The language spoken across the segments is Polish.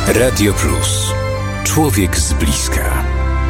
Radio Plus. Człowiek z bliska.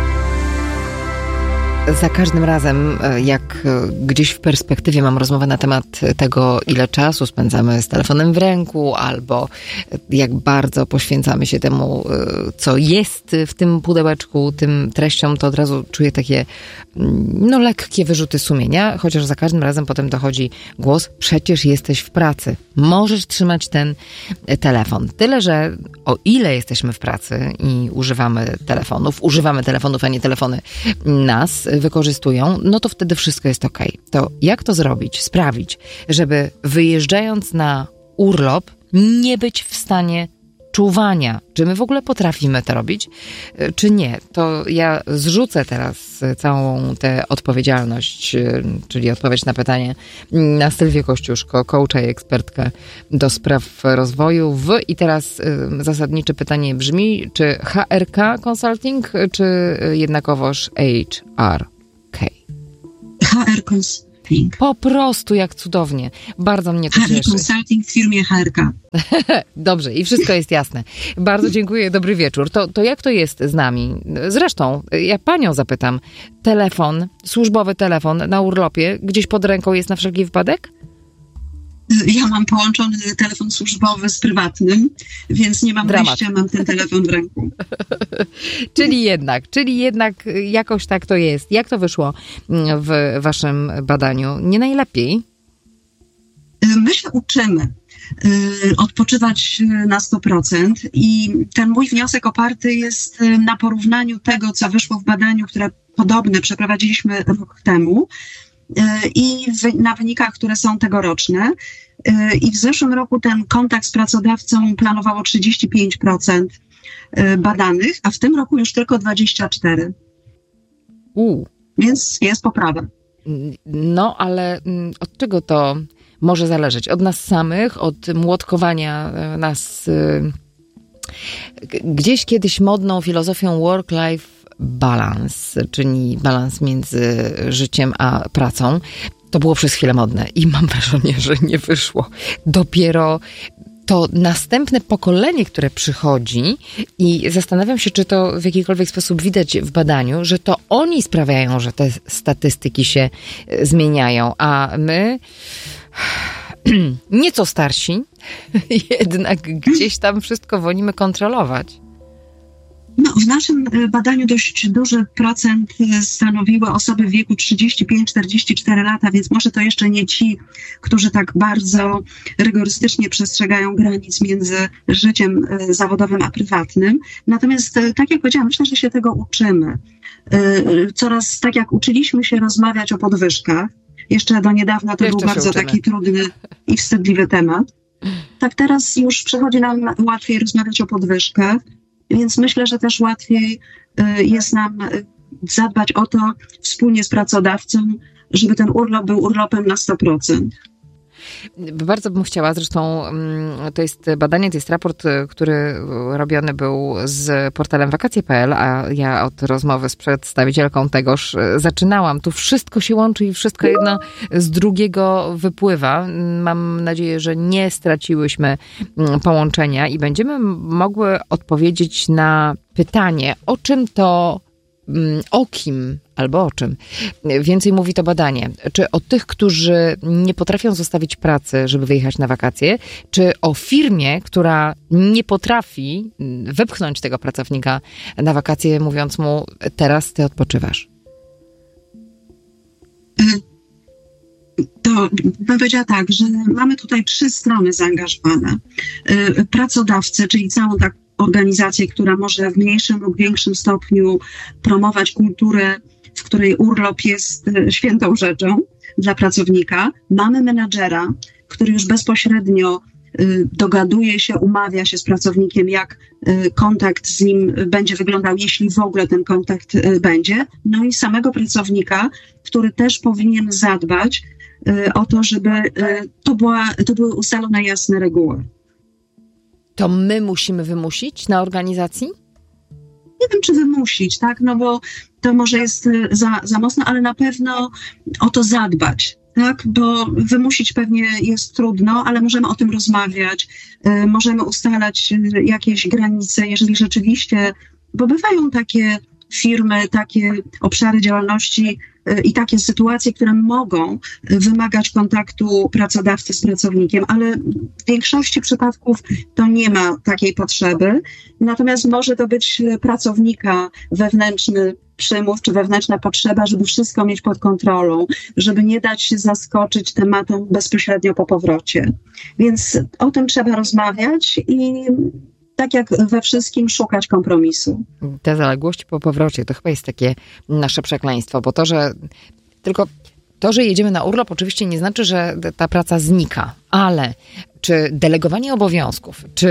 Za każdym razem, jak gdzieś w perspektywie mam rozmowę na temat tego, ile czasu spędzamy z telefonem w ręku, albo jak bardzo poświęcamy się temu, co jest w tym pudełeczku, tym treściom, to od razu czuję takie lekkie wyrzuty sumienia, chociaż za każdym razem potem dochodzi głos: przecież jesteś w pracy, możesz trzymać ten telefon. Tyle, że o ile jesteśmy w pracy i używamy telefonów, a nie telefony nas wykorzystują, no to wtedy wszystko jest okej. To jak to zrobić? Sprawić, żeby wyjeżdżając na urlop nie być w stanie czuwania. Czy my w ogóle potrafimy to robić, czy nie? To ja zrzucę teraz całą tę odpowiedzialność, czyli odpowiedź na pytanie, na Sylwię Kościuszko, coacha i ekspertkę do spraw rozwoju. I teraz zasadnicze pytanie brzmi, czy HRK Consulting, czy jednakowoż HRK? HR Consulting. Po prostu jak cudownie. Bardzo mnie to cieszy. HR Consulting w firmie HRK. Dobrze, i wszystko jest jasne. Bardzo dziękuję, dobry wieczór. To jak to jest z nami? Zresztą, ja panią zapytam, służbowy telefon na urlopie gdzieś pod ręką jest na wszelki wypadek? Ja mam połączony telefon służbowy z prywatnym, więc nie mam wyjścia, mam ten telefon w ręku. Czyli jednak jakoś tak to jest. Jak to wyszło w waszym badaniu? Nie najlepiej? My się uczymy odpoczywać na 100% i ten mój wniosek oparty jest na porównaniu tego, co wyszło w badaniu, które podobne przeprowadziliśmy rok temu, i na wynikach, które są tegoroczne. I w zeszłym roku ten kontakt z pracodawcą planowało 35% badanych, a w tym roku już tylko 24%. Więc jest poprawa. No, ale od czego to może zależeć? Od nas samych, od młotkowania nas gdzieś kiedyś modną filozofią work-life balance, czyli balans między życiem a pracą. To było przez chwilę modne i mam wrażenie, że nie wyszło. Dopiero to następne pokolenie, które przychodzi, i zastanawiam się, czy to w jakikolwiek sposób widać w badaniu, że to oni sprawiają, że te statystyki się zmieniają, a my nieco starsi jednak gdzieś tam wszystko wolimy kontrolować. No, w naszym badaniu dość duży procent stanowiły osoby w wieku 35-44 lata, więc może to jeszcze nie ci, którzy tak bardzo rygorystycznie przestrzegają granic między życiem zawodowym a prywatnym. Natomiast, tak jak powiedziałam, myślę, że się tego uczymy. Coraz, tak jak uczyliśmy się rozmawiać o podwyżkach, jeszcze do niedawna to był bardzo taki trudny i wstydliwy temat, tak teraz już przychodzi nam łatwiej rozmawiać o podwyżkach. Więc myślę, że też łatwiej jest nam zadbać o to wspólnie z pracodawcą, żeby ten urlop był urlopem na 100%. Bardzo bym chciała, zresztą to jest badanie, to jest raport, który robiony był z portalem wakacje.pl, a ja od rozmowy z przedstawicielką tegoż zaczynałam. Tu wszystko się łączy i wszystko jedno z drugiego wypływa. Mam nadzieję, że nie straciłyśmy połączenia i będziemy mogły odpowiedzieć na pytanie, o kim albo o czym więcej mówi to badanie. Czy o tych, którzy nie potrafią zostawić pracy, żeby wyjechać na wakacje, czy o firmie, która nie potrafi wepchnąć tego pracownika na wakacje, mówiąc mu: teraz ty odpoczywasz? To bym powiedziała tak, że mamy tutaj 3 strony zaangażowane. Pracodawcę, czyli całą taką organizację, która może w mniejszym lub większym stopniu promować kulturę, w której urlop jest świętą rzeczą dla pracownika. Mamy menadżera, który już bezpośrednio dogaduje się, umawia się z pracownikiem, jak kontakt z nim będzie wyglądał, jeśli w ogóle ten kontakt będzie. No i samego pracownika, który też powinien zadbać o to, żeby to były ustalone jasne reguły. To my musimy wymusić na organizacji? Nie wiem, czy wymusić, tak? No bo to może jest za mocno, ale na pewno o to zadbać. tak, bo wymusić pewnie jest trudno, ale możemy o tym rozmawiać, możemy ustalać jakieś granice, jeżeli rzeczywiście, bo bywają takie firmy, takie obszary działalności i takie sytuacje, które mogą wymagać kontaktu pracodawcy z pracownikiem, ale w większości przypadków to nie ma takiej potrzeby. Natomiast może to być pracownika wewnętrzny przymus czy wewnętrzna potrzeba, żeby wszystko mieć pod kontrolą, żeby nie dać się zaskoczyć tematem bezpośrednio po powrocie. Więc o tym trzeba rozmawiać i tak jak we wszystkim szukać kompromisu. Te zaległości po powrocie to chyba jest takie nasze przekleństwo, bo to, że jedziemy na urlop oczywiście nie znaczy, że ta praca znika, ale czy delegowanie obowiązków, czy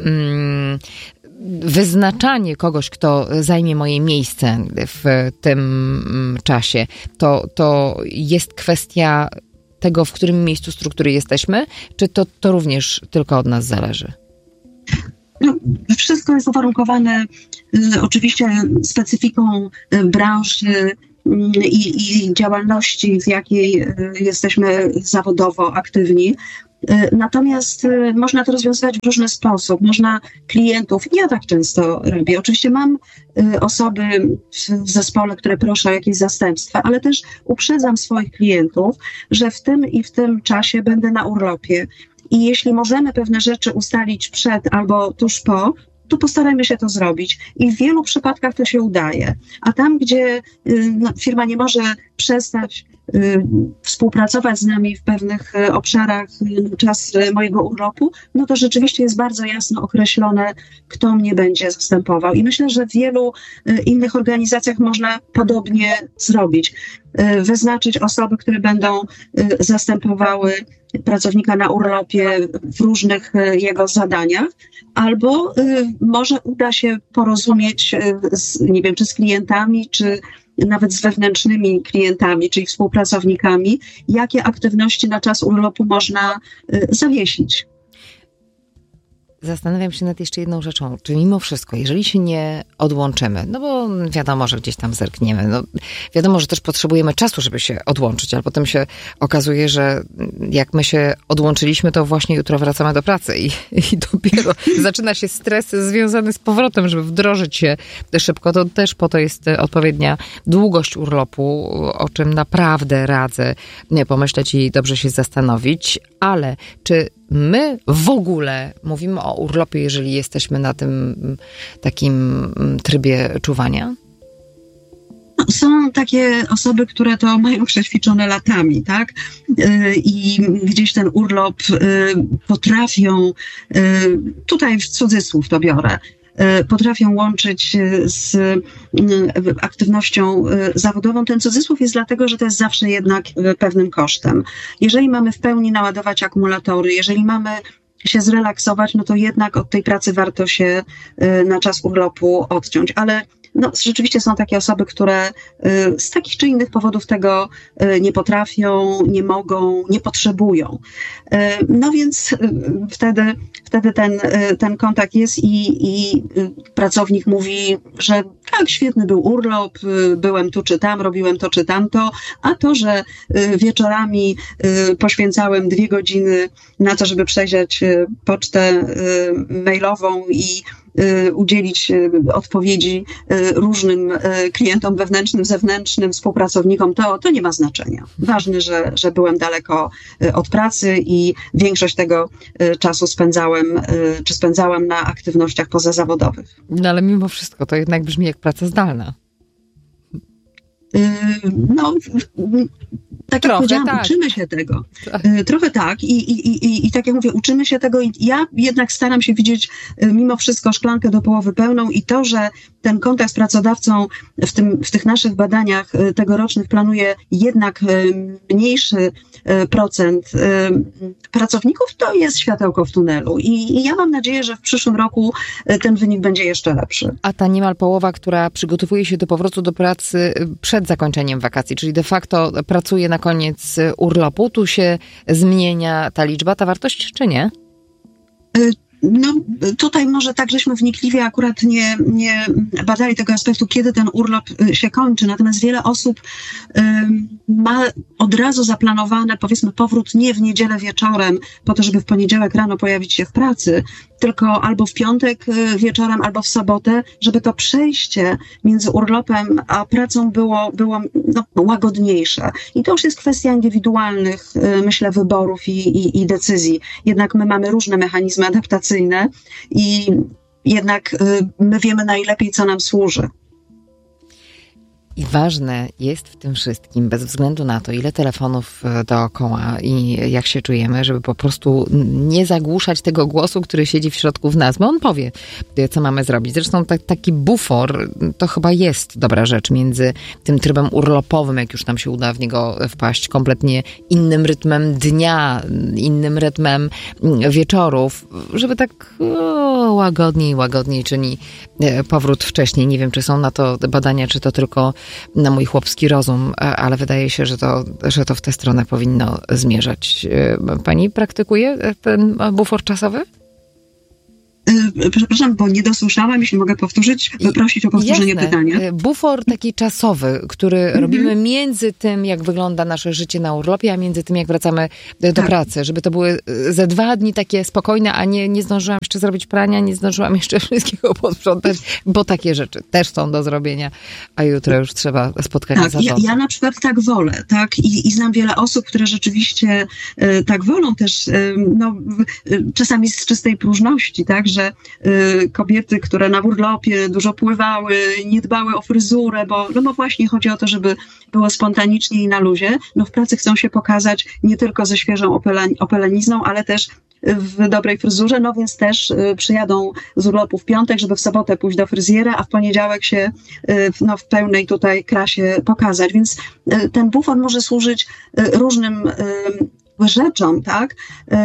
wyznaczanie kogoś, kto zajmie moje miejsce w tym czasie, to jest kwestia tego, w którym miejscu struktury jesteśmy, czy to również tylko od nas zależy? No, wszystko jest uwarunkowane oczywiście specyfiką branży i działalności, w jakiej jesteśmy zawodowo aktywni. Natomiast można to rozwiązywać w różny sposób. Można klientów, ja tak często robię. Oczywiście mam osoby w zespole, które proszę o jakieś zastępstwa, ale też uprzedzam swoich klientów, że w tym i w tym czasie będę na urlopie. I jeśli możemy pewne rzeczy ustalić przed albo tuż po, to postarajmy się to zrobić. I w wielu przypadkach to się udaje. A tam, gdzie firma nie może przestać współpracować z nami w pewnych obszarach na czas mojego urlopu, no to rzeczywiście jest bardzo jasno określone, kto mnie będzie zastępował. I myślę, że w wielu innych organizacjach można podobnie zrobić. Wyznaczyć osoby, które będą zastępowały pracownika na urlopie w różnych jego zadaniach, albo może uda się porozumieć nie wiem, czy z klientami, czy nawet z wewnętrznymi klientami, czyli współpracownikami, jakie aktywności na czas urlopu można zawiesić. Zastanawiam się nad jeszcze jedną rzeczą, czy mimo wszystko, jeżeli się nie odłączymy, no bo wiadomo, że gdzieś tam zerkniemy, no wiadomo, że też potrzebujemy czasu, żeby się odłączyć, ale potem się okazuje, że jak my się odłączyliśmy, to właśnie jutro wracamy do pracy i dopiero zaczyna się stres związany z powrotem, żeby wdrożyć się szybko. To też po to jest odpowiednia długość urlopu, o czym naprawdę radzę pomyśleć i dobrze się zastanowić, ale czy my w ogóle mówimy o urlopie, jeżeli jesteśmy na tym takim trybie czuwania? Są takie osoby, które to mają przećwiczone latami, tak? I gdzieś ten urlop potrafią, tutaj w cudzysłów to biorę, potrafią łączyć z aktywnością zawodową. Ten cudzysłów jest dlatego, że to jest zawsze jednak pewnym kosztem. Jeżeli mamy w pełni naładować akumulatory, jeżeli mamy się zrelaksować, no to jednak od tej pracy warto się na czas urlopu odciąć. Ale no, rzeczywiście są takie osoby, które z takich czy innych powodów tego nie potrafią, nie mogą, nie potrzebują. No więc wtedy ten kontakt jest i pracownik mówi, że tak, świetny był urlop, byłem tu czy tam, robiłem to czy tamto, a to, że wieczorami poświęcałem 2 godziny na to, żeby przejrzeć pocztę mailową i udzielić odpowiedzi różnym klientom wewnętrznym, zewnętrznym, współpracownikom, to nie ma znaczenia. Ważne, że byłem daleko od pracy i większość tego czasu spędzałam na aktywnościach pozazawodowych. No ale mimo wszystko to jednak brzmi jak praca zdalna. No, tak jak powiedziałam, tak. Uczymy się tego. Tak. Trochę tak i tak jak mówię, uczymy się tego i ja jednak staram się widzieć mimo wszystko szklankę do połowy pełną i to, że ten kontakt z pracodawcą w tych naszych badaniach tegorocznych planuje jednak mniejszy procent pracowników, to jest światełko w tunelu i ja mam nadzieję, że w przyszłym roku ten wynik będzie jeszcze lepszy. A ta niemal połowa, która przygotowuje się do powrotu do pracy przed zakończeniem wakacji, czyli de facto pracuje na koniec urlopu, tu się zmienia ta liczba, ta wartość, czy nie? No, tutaj może tak, żeśmy wnikliwie akurat nie badali tego aspektu, kiedy ten urlop się kończy. Natomiast wiele osób ma od razu zaplanowane, powiedzmy, powrót nie w niedzielę wieczorem, po to, żeby w poniedziałek rano pojawić się w pracy, tylko albo w piątek wieczorem, albo w sobotę, żeby to przejście między urlopem a pracą było łagodniejsze. I to już jest kwestia indywidualnych, myślę, wyborów i decyzji. Jednak my mamy różne mechanizmy adaptacyjne i jednak my wiemy najlepiej, co nam służy. I ważne jest w tym wszystkim, bez względu na to, ile telefonów dookoła i jak się czujemy, żeby po prostu nie zagłuszać tego głosu, który siedzi w środku w nas, bo on powie, co mamy zrobić. Zresztą taki bufor to chyba jest dobra rzecz między tym trybem urlopowym, jak już nam się uda w niego wpaść, kompletnie innym rytmem dnia, innym rytmem wieczorów, żeby tak łagodniej czyni powrót wcześniej. Nie wiem, czy są na to badania, czy to tylko na mój chłopski rozum, ale wydaje się, że to w tę stronę powinno zmierzać. Pani praktykuje ten bufor czasowy? Przepraszam, bo nie dosłyszałam, jeśli mogę powtórzyć, poprosić o powtórzenie pytania. Bufor taki czasowy, który robimy między tym, jak wygląda nasze życie na urlopie, a między tym, jak wracamy do pracy, żeby to były ze 2 dni takie spokojne, a nie zdążyłam jeszcze zrobić prania, nie zdążyłam jeszcze wszystkiego posprzątać, bo takie rzeczy też są do zrobienia, a jutro już trzeba spotkania zarządu. Ja na przykład tak wolę, tak? I znam wiele osób, które rzeczywiście tak wolą też, czasami z czystej próżności, tak? Że kobiety, które na urlopie dużo pływały, nie dbały o fryzurę, bo właśnie chodzi o to, żeby było spontanicznie i na luzie, w pracy chcą się pokazać nie tylko ze świeżą opelenizną, ale też w dobrej fryzurze, więc też przyjadą z urlopu w piątek, żeby w sobotę pójść do fryzjera, a w poniedziałek się w pełnej tutaj krasie pokazać. Więc ten bufor może służyć różnym rzeczom, tak?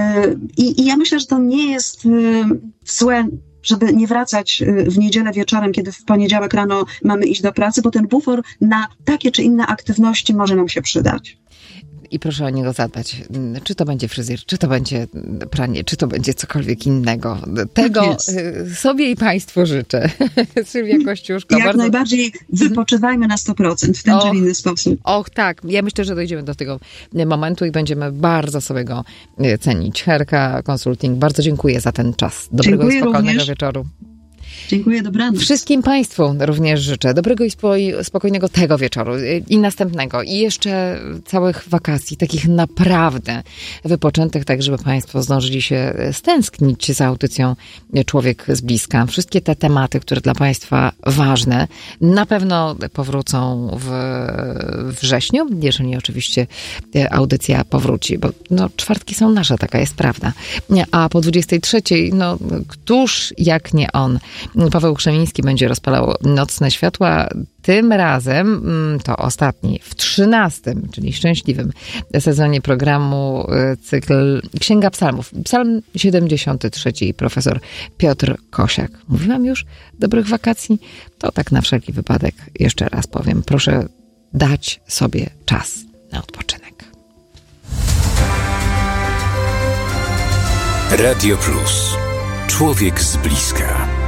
I ja myślę, że to nie jest złe, żeby nie wracać w niedzielę wieczorem, kiedy w poniedziałek rano mamy iść do pracy, bo ten bufor na takie czy inne aktywności może nam się przydać. I proszę o niego zadbać. Czy to będzie fryzjer, czy to będzie pranie, czy to będzie cokolwiek innego. Tego tak sobie i państwu życzę. Sylwia Kościuszko. Jak najbardziej wypoczywajmy na 100% w ten czy inny sposób. Tak. Ja myślę, że dojdziemy do tego momentu i będziemy bardzo sobie go cenić. Herka Consulting, bardzo dziękuję za ten czas. Dobrego i spokojnego wieczoru. Dziękuję, dobranoc. Wszystkim Państwu również życzę dobrego i spokojnego tego wieczoru i następnego i jeszcze całych wakacji, takich naprawdę wypoczętych, tak żeby Państwo zdążyli się stęsknić za audycją Człowiek z bliska. Wszystkie te tematy, które dla Państwa ważne, na pewno powrócą w wrześniu, jeżeli oczywiście audycja powróci, bo czwartki są nasze, taka jest prawda. A po 23:00, któż jak nie on, Paweł Krzemiński będzie rozpalał nocne światła. Tym razem to ostatni, w 13., czyli szczęśliwym sezonie programu cykl Księga Psalmów. Psalm 73, profesor Piotr Kosiak. Mówiłam już dobrych wakacji? To tak na wszelki wypadek jeszcze raz powiem. Proszę dać sobie czas na odpoczynek. Radio Plus. Człowiek z bliska.